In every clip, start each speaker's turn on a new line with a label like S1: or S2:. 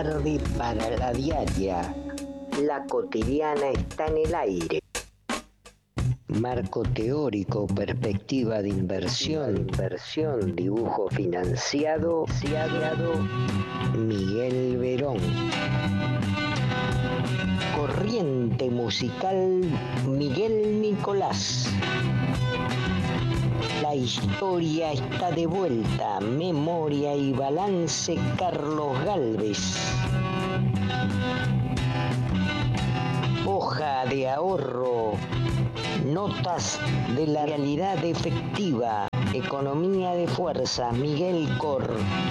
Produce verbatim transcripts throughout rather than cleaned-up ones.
S1: Tarde para la diaria. La cotidiana está en el aire. Marco teórico, perspectiva de inversión, inversión, dibujo financiado, financiado, Miguel Verón. Corriente musical, Miguel Nicolás. La historia está de vuelta, memoria y balance, Carlos Gálvez. Hoja de ahorro, notas de la realidad efectiva, economía de fuerza, Miguel Cor.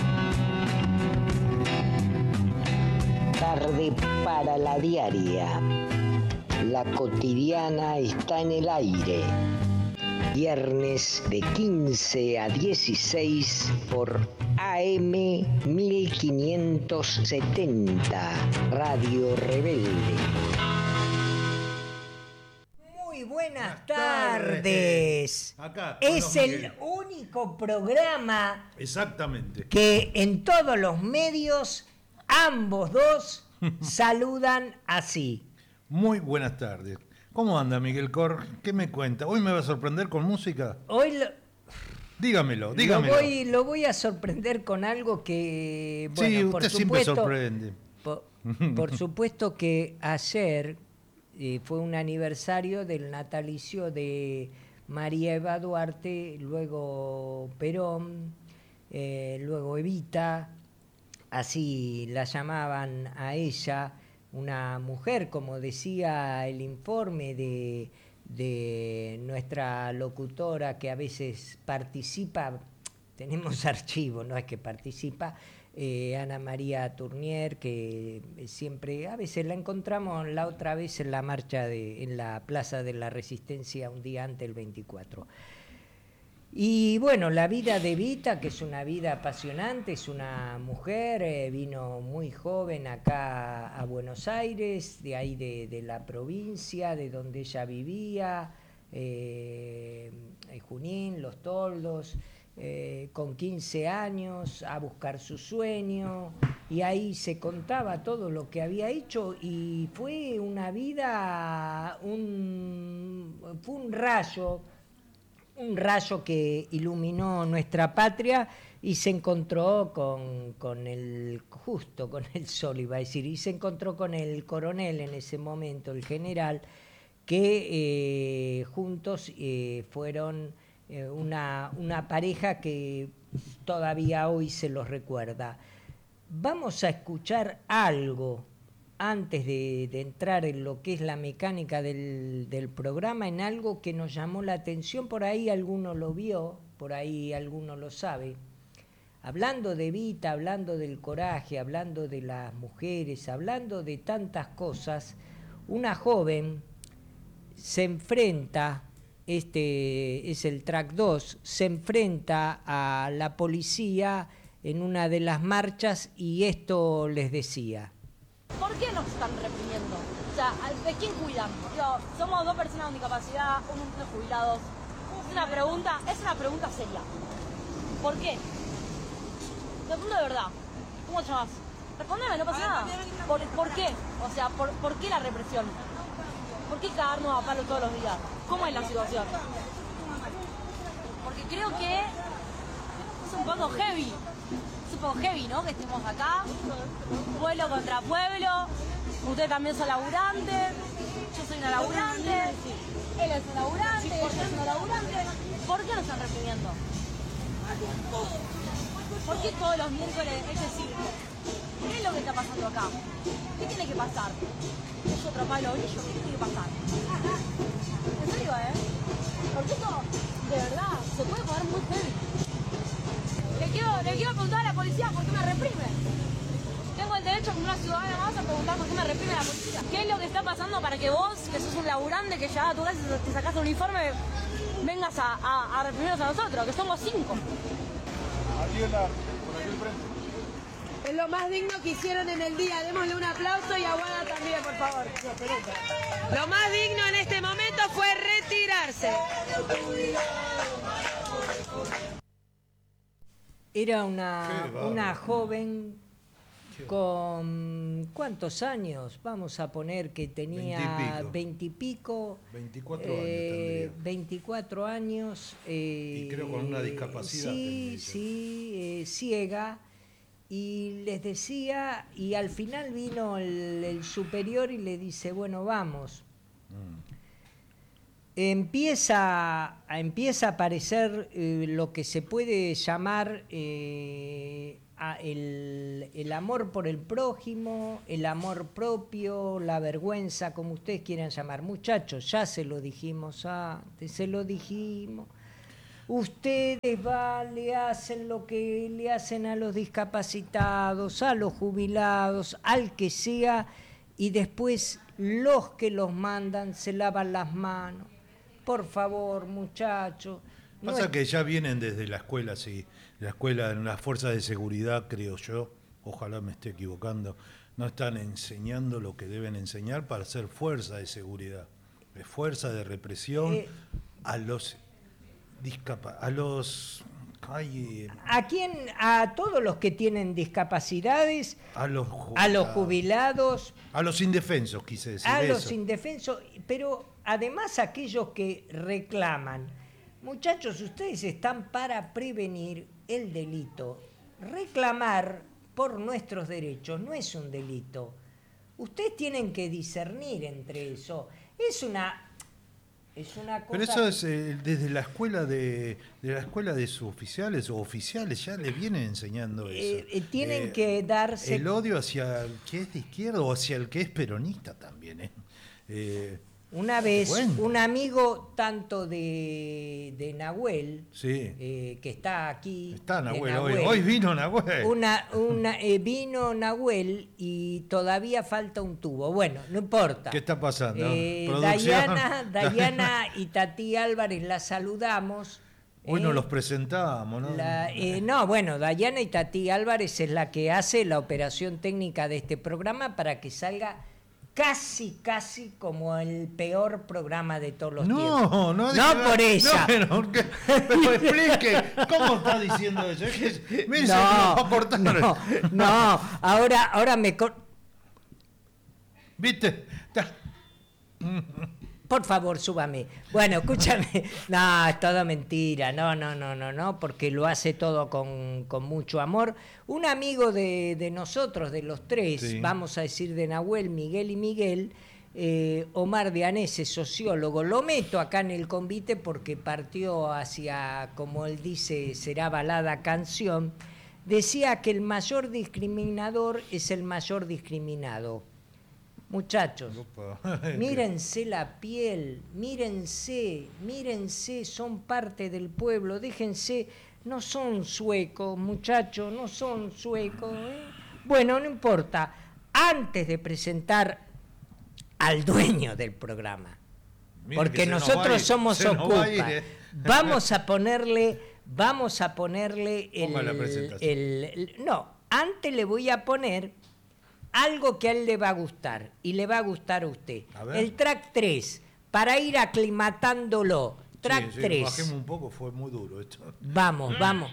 S1: Tarde para la diaria. La cotidiana está en el aire. Viernes de quince a dieciséis por A M mil quinientos setenta, Radio Rebelde.
S2: Muy buenas tardes.
S3: Acá,
S2: es el único programa
S3: exactamente
S2: que en todos los medios ambos dos saludan así.
S3: Muy buenas tardes. ¿Cómo anda Miguel Cor? ¿Qué me cuenta? ¿Hoy me va a sorprender con música?
S2: Hoy lo,
S3: dígamelo, dígamelo.
S2: Lo voy, lo voy a sorprender con algo que, bueno,
S3: sí,
S2: por
S3: usted
S2: supuesto,
S3: siempre sorprende.
S2: Por, por supuesto que ayer eh, fue un aniversario del natalicio de María Eva Duarte, luego Perón, eh, luego Evita, así la llamaban a ella. Una mujer, como decía el informe de, de nuestra locutora, que a veces participa, tenemos archivo, no es que participa, eh, Ana María Tournier, que siempre, a veces la encontramos la otra vez en la marcha, de, en la Plaza de la Resistencia, un día antes del veinticuatro. Y bueno, la vida de Evita, que es una vida apasionante, es una mujer, eh, vino muy joven acá a Buenos Aires, de ahí de, de la provincia, de donde ella vivía, eh, Junín, Los Toldos, eh, con quince años, a buscar su sueño, y ahí se contaba todo lo que había hecho, y fue una vida, un, fue un rayo, un rayo que iluminó nuestra patria y se encontró con, con el, justo con el sol iba a decir, y se encontró con el coronel en ese momento, el general, que eh, juntos eh, fueron eh, una, una pareja que todavía hoy se los recuerda. Vamos a escuchar algo antes de, de entrar en lo que es la mecánica del, del programa, en algo que nos llamó la atención, por ahí alguno lo vio, por ahí alguno lo sabe. Hablando de Evita, hablando del coraje, hablando de las mujeres, hablando de tantas cosas, una joven se enfrenta, este es el track dos, se enfrenta a la policía en una de las marchas y esto les decía.
S4: ¿Por qué nos están reprimiendo? O sea, ¿de quién cuidan? Digo, somos dos personas con discapacidad, unos jubilados. Es una pregunta, es una pregunta seria. ¿Por qué? Te pregunto de verdad. ¿Cómo te llamas? Respondeme, no pasa nada. ¿Por, ¿Por qué? O sea, ¿por, ¿por qué la represión? ¿Por qué cagarnos a palo todos los días? ¿Cómo es la situación? Porque creo que es un poco heavy. Es un poco heavy, ¿no? Que estemos acá, pueblo contra pueblo, ustedes también son laburantes, yo soy una laburante, él es un laburante, ella es una laburante. ¿Por qué nos están reprimiendo? ¿Por qué todos los miércoles es decir, qué es lo que está pasando acá? ¿Qué tiene que pasar? ¿Es otro palo brillo? ¿Qué tiene que pasar? En serio, ¿eh? Porque esto, de verdad, se puede poner muy heavy. Le quiero, le quiero preguntar a la policía por qué me reprime. Tengo el derecho como una ciudadana más a preguntar por qué me reprime la policía. ¿Qué es lo que está pasando para que vos, que sos un laburante, que llegás a tu casa y te sacás un uniforme, vengas a, a, a reprimirnos a nosotros, que somos cinco?
S5: Aquí en la, por aquí al frente.
S6: Es lo más digno que hicieron en el día. Démosle un aplauso y a Guada también, por favor. Lo más digno en este momento fue retirarse.
S2: Era una, una joven
S3: falleció?
S2: Con ¿cuántos años? Vamos a poner que tenía veintipico.
S3: veinticuatro años
S2: eh,
S3: tendría.
S2: veinticuatro años. Eh,
S3: Y creo con una discapacidad.
S2: Sí, sí, eh, ciega. Y les decía, y al final vino el, el superior y le dice, bueno, vamos. Mm. Empieza, empieza a aparecer eh, lo que se puede llamar eh, a el, el amor por el prójimo, el amor propio, la vergüenza, como ustedes quieran llamar. Muchachos, ya se lo dijimos antes, se lo dijimos. Ustedes va, le hacen lo que le hacen a los discapacitados, a los jubilados, al que sea, y después los que los mandan se lavan las manos. Por favor, muchachos.
S3: Pasa
S2: No
S3: que ya vienen desde la escuela, sí. La escuela, en las fuerzas de seguridad, creo yo, ojalá me esté equivocando, no están enseñando lo que deben enseñar para ser fuerza de seguridad. Es fuerza de represión
S2: Eh,
S3: a los discapa a los ay,
S2: ¿A quién? A todos los que tienen discapacidades,
S3: a los
S2: a los
S3: jubilados,
S2: jubilados,
S3: a los indefensos, quise decir
S2: a
S3: eso.
S2: los indefensos, pero además aquellos que reclaman. Muchachos, ustedes están para prevenir el delito. Reclamar por nuestros derechos no es un delito. Ustedes tienen que discernir entre eso. Es una es una cosa.
S3: Pero eso es eh, desde la escuela de, de la escuela de suboficiales o oficiales ya les vienen enseñando eso.
S2: Eh, eh, tienen
S3: Eh,
S2: que darse
S3: el odio hacia el que es de izquierda o hacia el que es peronista también. ¿eh? Eh,
S2: Una vez,
S3: Bueno.
S2: un amigo tanto de, de Nahuel,
S3: Sí.
S2: eh, que está aquí.
S3: Está
S2: de
S3: Nahuel, hoy, hoy vino Nahuel.
S2: Una, una, eh, vino Nahuel y todavía falta un tubo. Bueno, no importa.
S3: ¿Qué está pasando?
S2: Eh,
S3: ¿Producción?
S2: Dayana, Dayana y Tati Álvarez la saludamos.
S3: Hoy
S2: eh,
S3: nos los presentamos, ¿no?
S2: la- eh, no, bueno, Dayana y Tati Álvarez es la que hace la operación técnica de este programa para que salga casi, casi como el peor programa de todos los
S3: No,
S2: tiempos.
S3: no,
S2: No
S3: diga-
S2: por ella.
S3: No, pero, que- pero explique, ¿cómo está diciendo eso? Es que, mire, se
S2: No,
S3: nos va a cortar.
S2: no, no, ahora, ahora me... cor-
S3: ¿Viste? Está-
S2: Por favor, súbame. Bueno, escúchame. No, es todo mentira. No, no, no, no, no, porque lo hace todo con, con mucho amor. Un amigo de, de nosotros, de los tres,
S3: Sí.
S2: vamos a decir de Nahuel, Miguel y Miguel, eh, Omar de Anese, sociólogo. Lo meto acá en el convite porque partió hacia, como él dice, será balada canción. Decía que el mayor discriminador es el mayor discriminado. Muchachos,
S3: Opa.
S2: mírense la piel, mírense, mírense, son parte del pueblo, déjense, no son suecos, muchachos, no son suecos. ¿eh? Bueno, no importa, antes de presentar al dueño del programa,
S3: Mire
S2: porque
S3: que se nos va a
S2: nosotros
S3: ir,
S2: somos
S3: se nos va a
S2: Ocupa,
S3: ir, ¿eh?
S2: vamos a ponerle, vamos a ponerle el,
S3: Ponga la presentación.
S2: el- el- no, antes le voy a poner algo que a él le va a gustar y le va a gustar a usted.
S3: A ver.
S2: El track tres, para ir aclimatándolo. Track
S3: Sí, sí,
S2: tres.
S3: bajemos un poco, fue muy duro esto.
S2: Vamos, vamos.